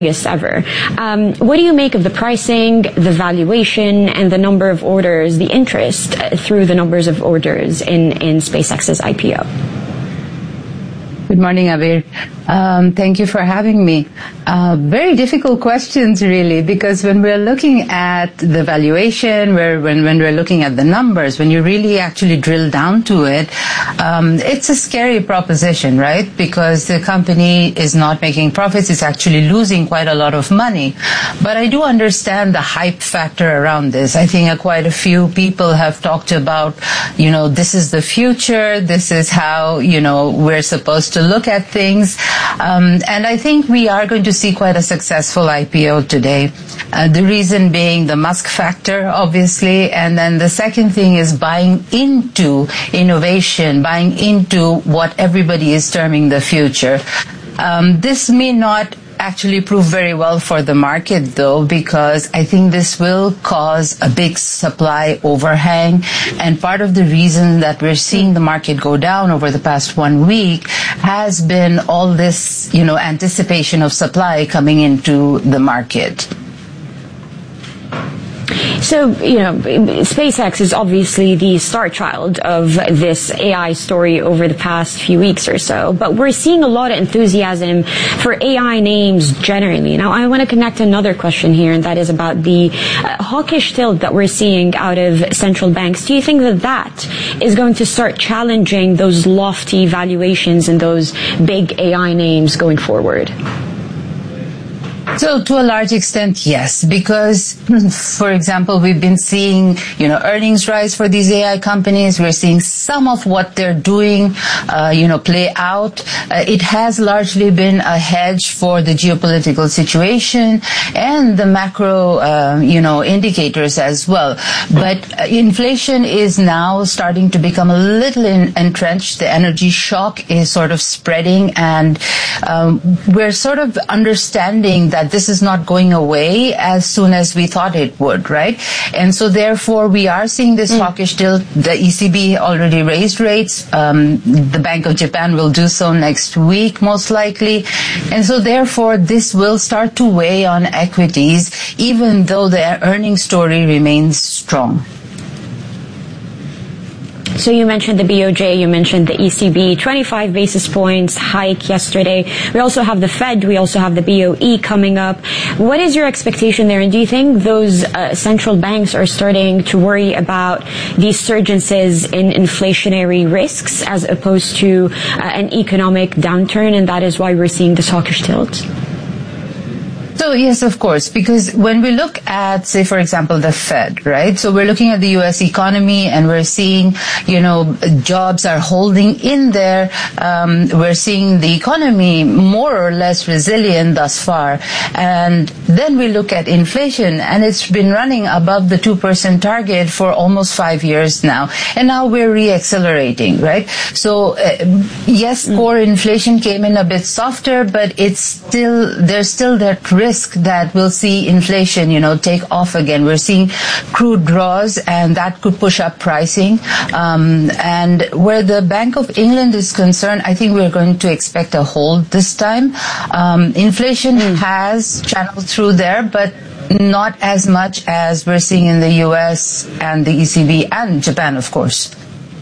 ever. What do you make of the pricing, the valuation, and the number of orders, the interest through the numbers of orders in SpaceX's IPO? Good morning, Abir. Thank you for having me. Very difficult questions, really, because when we're looking at the valuation, when we're looking at the numbers, when you really actually drill down to it, it's a scary proposition, right? Because the company is not making profits, it's actually losing quite a lot of money. But I do understand the hype factor around this. I think quite a few people have talked about, this is the future, this is how, we're supposed to look at things. And I think we are going to see quite a successful IPO today. The reason being the Musk factor, obviously, and then the second thing is buying into innovation, buying into what everybody is terming the future. This may not actually prove very well for the market, though, because I think this will cause a big supply overhang. And part of the reason that we're seeing the market go down over the past 1 week has been all this, anticipation of supply coming into the market. So, SpaceX is obviously the star child of this AI story over the past few weeks or so, but we're seeing a lot of enthusiasm for AI names generally. Now, I want to connect another question here, and that is about the hawkish tilt that we're seeing out of central banks. Do you think that is going to start challenging those lofty valuations and those big AI names going forward? So to a large extent, yes, because, for example, we've been seeing, earnings rise for these AI companies. We're seeing some of what they're doing, play out. It has largely been a hedge for the geopolitical situation and the macro, indicators as well. But inflation is now starting to become a little entrenched. The energy shock is sort of spreading, and we're sort of understanding that this is not going away as soon as we thought it would, right? And so therefore we are seeing this hawkish tilt. The ECB already raised rates. The Bank of Japan will do so next week, most likely. And so therefore this will start to weigh on equities, even though the earnings story remains strong. So you mentioned the BOJ, you mentioned the ECB, 25 basis points hike yesterday. We also have the Fed, we also have the BOE coming up. What is your expectation there? And do you think those central banks are starting to worry about these surgences in inflationary risks as opposed to an economic downturn, and that is why we're seeing this hawkish tilt? So yes, of course, because when we look at, say, for example, the Fed, right? So we're looking at the U.S. economy and we're seeing, jobs are holding in there. We're seeing the economy more or less resilient thus far. And then we look at inflation, and it's been running above the 2% target for almost 5 years now. And now we're re-accelerating, right? So yes, core inflation came in a bit softer, but there's still that risk that we'll see inflation, take off again. We're seeing crude draws, and that could push up pricing. And where the Bank of England is concerned, I think we're going to expect a hold this time. Inflation has channeled through there, but not as much as we're seeing in the U.S. and the ECB and Japan, of course.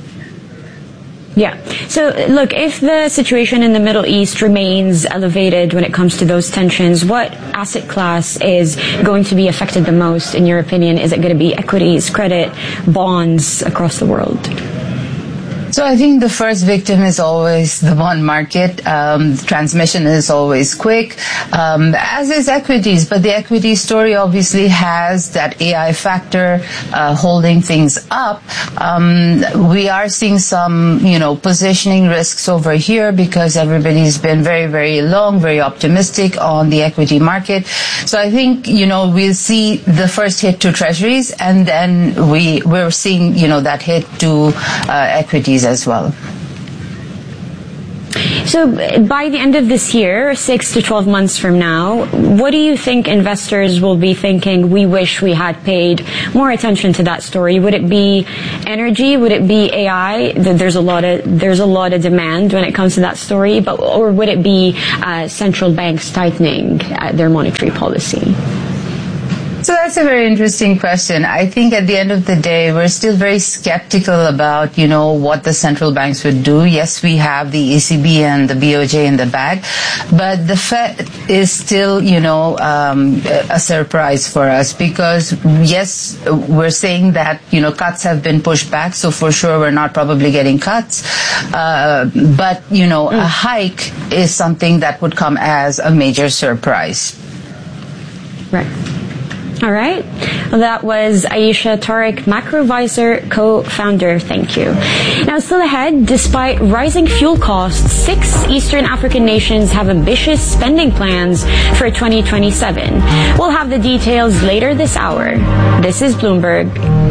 Yeah. So, look, if the situation in the Middle East remains elevated when it comes to those tensions, what asset class is going to be affected the most, in your opinion? Is it going to be equities, credit, bonds across the world? So I think the first victim is always the bond market. Transmission is always quick, as is equities. But the equity story obviously has that AI factor holding things up. We are seeing some, positioning risks over here because everybody's been very, very long, very optimistic on the equity market. So I think, we'll see the first hit to treasuries, and then we're seeing, that hit to equities as well. So by the end of this year, 6 to 12 months from now, what do you think investors will be thinking, we wish we had paid more attention to that story? Would it be energy? Would it be AI? There's a lot of demand when it comes to that story, or would it be central banks tightening their monetary policy? So that's a very interesting question. I think at the end of the day, we're still very skeptical about, what the central banks would do. Yes, we have the ECB and the BOJ in the bag, but the Fed is still, a surprise for us because, yes, we're saying that, cuts have been pushed back, so for sure we're not probably getting cuts. But, a hike is something that would come as a major surprise. Right. All right. Well, that was Ayesha Tariq, Macrovisor co-founder. Thank you. Now, still ahead, despite rising fuel costs, 6 Eastern African nations have ambitious spending plans for 2027. We'll have the details later this hour. This is Bloomberg.